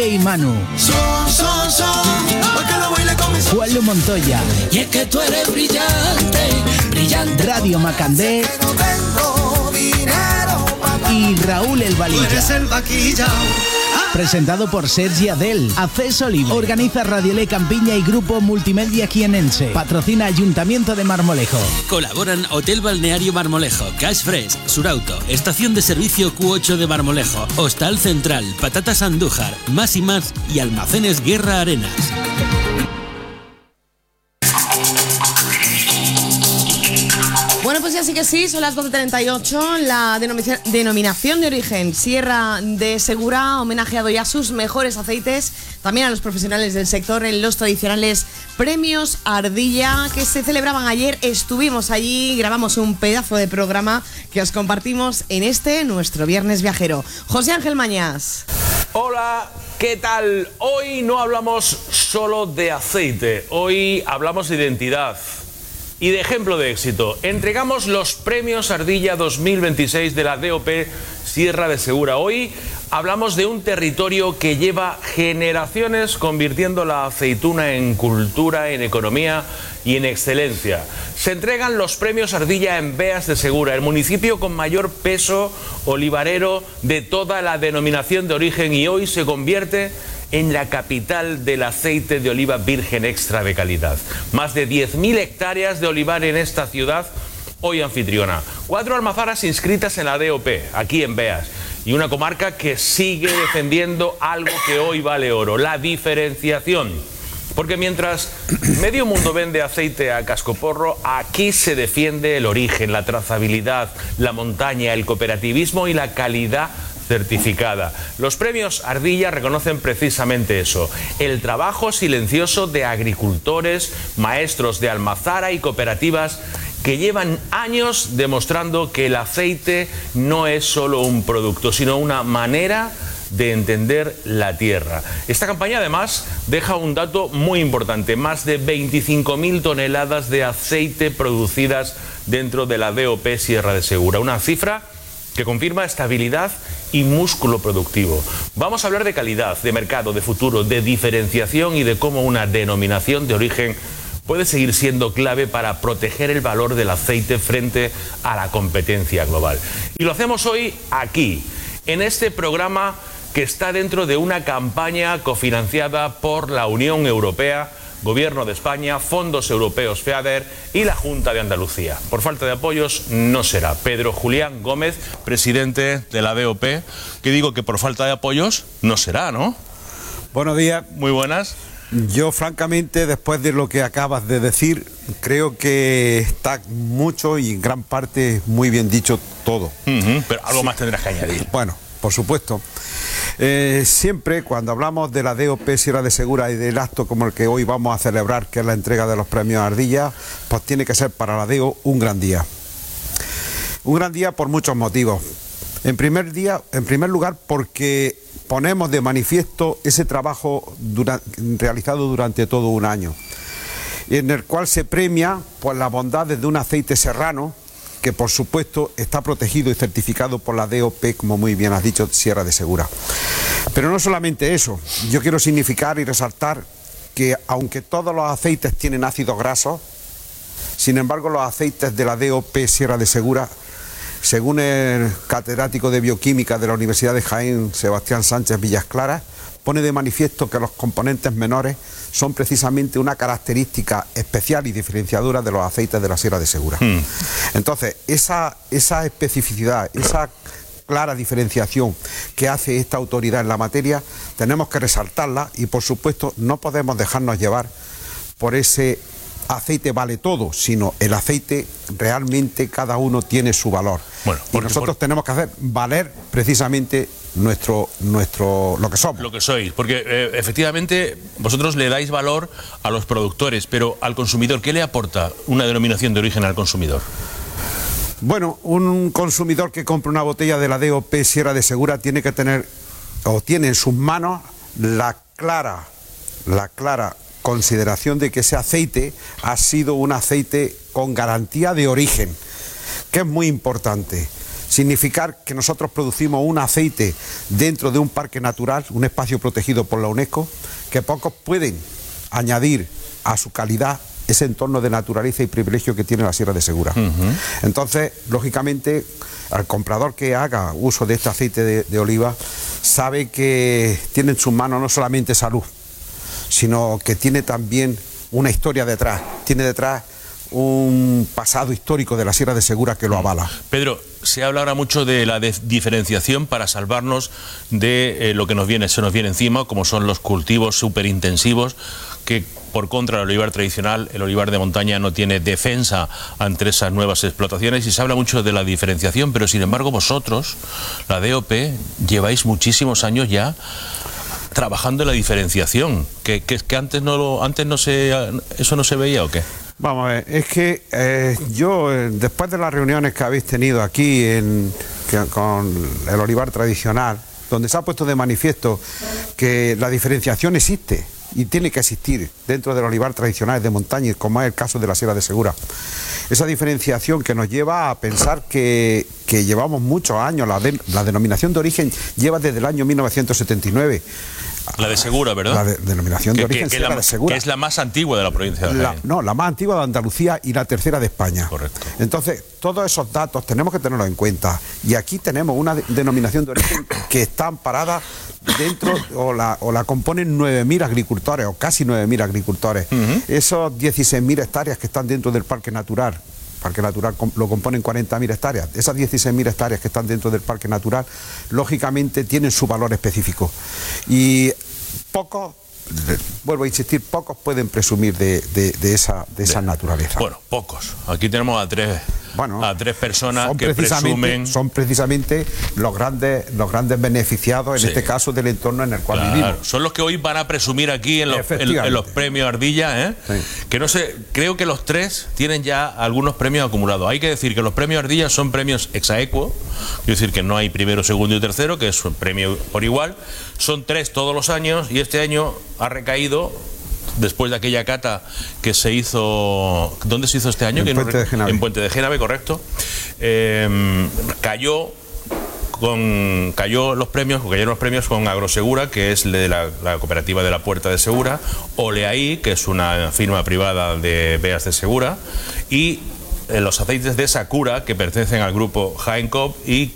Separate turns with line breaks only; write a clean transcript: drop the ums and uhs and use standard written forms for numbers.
Quique y Manu. Juanlu Montoya.
Y es que tú eres brillante, brillante.
Radio Macandé. Y Raúl El Valilla. Presentado por Sergi Adel. Acceso libre. Organiza Radiolé Campiña y Grupo Multimedia Quienense. Patrocina Ayuntamiento de Marmolejo.
Colaboran Hotel Balneario Marmolejo, Cash Fresh, Surauto, Estación de Servicio Q8 de Marmolejo, Hostal Central, Patatas Andújar, Más y Más y Almacenes Guerra Arenas.
Bueno, pues ya sí que sí, son las 12:38. La denominación de origen Sierra de Segura ha homenajeado ya sus mejores aceites, también a los profesionales del sector, en los tradicionales premios Ardilla que se celebraban ayer. Estuvimos allí, grabamos un pedazo de programa que os compartimos en nuestro Viernes Viajero. José Ángel Mañas.
Hola, ¿qué tal? Hoy no hablamos solo de aceite, hoy hablamos de identidad y de ejemplo de éxito. Entregamos los premios Ardilla 2026 de la DOP Sierra de Segura. Hoy hablamos de un territorio que lleva generaciones convirtiendo la aceituna en cultura, en economía y en excelencia. Se entregan los premios Ardilla en Beas de Segura, el municipio con mayor peso olivarero de toda la denominación de origen, y hoy se convierte en la capital del aceite de oliva virgen extra de calidad. Más de 10.000 hectáreas de olivar en esta ciudad, hoy anfitriona. 4 almazaras inscritas en la DOP, aquí en Beas, y una comarca que sigue defendiendo algo que hoy vale oro: la diferenciación. Porque mientras medio mundo vende aceite a cascoporro, aquí se defiende el origen, la trazabilidad, la montaña, el cooperativismo y la calidad certificada. Los premios Ardilla reconocen precisamente eso: el trabajo silencioso de agricultores, maestros de almazara y cooperativas que llevan años demostrando que el aceite no es solo un producto, sino una manera de entender la tierra. Esta campaña además deja un dato muy importante: más de 25.000 toneladas de aceite producidas dentro de la DOP Sierra de Segura, una cifra que confirma estabilidad y músculo productivo. Vamos a hablar de calidad, de mercado, de futuro, de diferenciación y de cómo una denominación de origen puede seguir siendo clave para proteger el valor del aceite frente a la competencia global. Y lo hacemos hoy aquí, en este programa que está dentro de una campaña cofinanciada por la Unión Europea, Gobierno de España, fondos europeos FEADER y la Junta de Andalucía. Por falta de apoyos no será. Pedro Julián Gómez, presidente de la DOP, que digo que por falta de apoyos no será, ¿no?
Buenos días.
Muy buenas.
Yo, francamente, después de lo que acabas de decir, creo que está mucho y en gran parte muy bien dicho todo.
Pero algo más tendrás que añadir.
Bueno, por supuesto. Siempre cuando hablamos de la DOP Sierra de Segura y del acto como el que hoy vamos a celebrar, que es la entrega de los premios Ardilla, pues tiene que ser para la DO un gran día. Un gran día por muchos motivos. En primer lugar, porque ponemos de manifiesto ese trabajo realizado durante todo un año, en el cual se premia pues las bondades de un aceite serrano que por supuesto está protegido y certificado por la DOP, como muy bien has dicho, Sierra de Segura. Pero no solamente eso, yo quiero significar y resaltar que aunque todos los aceites tienen ácidos grasos, sin embargo los aceites de la DOP Sierra de Segura, según el catedrático de bioquímica de la Universidad de Jaén, Sebastián Sánchez Villasclara, pone de manifiesto que los componentes menores son precisamente una característica especial y diferenciadora de los aceites de la Sierra de Segura. Entonces, esa especificidad, esa clara diferenciación que hace esta autoridad en la materia, tenemos que resaltarla y, por supuesto, no podemos dejarnos llevar por ese aceite vale todo, sino el aceite realmente cada uno tiene su valor. Bueno, y nosotros tenemos que hacer valer precisamente lo que somos.
Lo que sois, porque efectivamente vosotros le dais valor a los productores, pero al consumidor, ¿qué le aporta una denominación de origen al consumidor?
Bueno, un consumidor que compra una botella de la DOP Sierra de Segura tiene que tener, o tiene en sus manos, la clara consideración de que ese aceite ha sido un aceite con garantía de origen, que es muy importante. significar que nosotros producimos un aceite dentro de un parque natural, un espacio protegido por la UNESCO, que pocos pueden añadir a su calidad ese entorno de naturaleza y privilegio que tiene la Sierra de Segura. Entonces, lógicamente, al comprador que haga uso de este aceite de oliva, sabe que tiene en sus manos no solamente salud, sino que tiene también una historia detrás, tiene detrás un pasado histórico de la Sierra de Segura que lo avala.
Pedro, se habla ahora mucho de la diferenciación para salvarnos de lo que se nos viene encima, como son los cultivos superintensivos, que por contra el olivar tradicional, el olivar de montaña no tiene defensa ante esas nuevas explotaciones, y se habla mucho de la diferenciación, pero sin embargo vosotros, la DOP, lleváis muchísimos años ya trabajando en la diferenciación, que antes eso no se veía, ¿o qué?
Vamos a ver, es que yo, después de las reuniones que habéis tenido aquí con el olivar tradicional, donde se ha puesto de manifiesto que la diferenciación existe y tiene que existir dentro del olivar tradicional de montaña, como es el caso de la Sierra de Segura. Esa diferenciación que nos lleva a pensar que llevamos muchos años, la denominación de origen lleva desde el año 1979.
La de Segura, ¿verdad?
La denominación de origen Sierra de Segura.
Que es la más antigua de la provincia de Jaén.
No, la más antigua de Andalucía y la tercera de España.
Correcto.
Entonces, todos esos datos tenemos que tenerlos en cuenta. Y aquí tenemos una denominación de origen que está amparada dentro, o la componen 9.000 agricultores, o casi 9.000 agricultores. Esos 16.000 hectáreas que están dentro del Parque Natural. Parque Natural lo componen 40.000 hectáreas. Esas 16.000 hectáreas que están dentro del Parque Natural, lógicamente tienen su valor específico. Y pocos, vuelvo a insistir, pocos pueden presumir de esa naturaleza.
Bueno, pocos. Aquí tenemos a tres personas que presumen.
Son precisamente los grandes beneficiados, en este caso, del entorno en el cual vivimos.
Son los que hoy van a presumir aquí en los premios Ardilla, ¿eh? Sí. Que no sé, creo que los tres tienen ya algunos premios acumulados. Hay que decir que los premios Ardilla son premios ex aequo, quiero decir que no hay primero, segundo y tercero, que es un premio por igual. Son 3 todos los años, y este año ha recaído, después de aquella cata que se hizo... ¿Dónde se hizo este año?
En Puente de Génave.
En Puente de Génave, correcto. Cayeron los premios con Agrosegura, que es de la cooperativa de la Puerta de Segura, Oleaí, que es una firma privada de Beas de Segura, y los aceites de Sakura, que pertenecen al grupo Jaén Coop y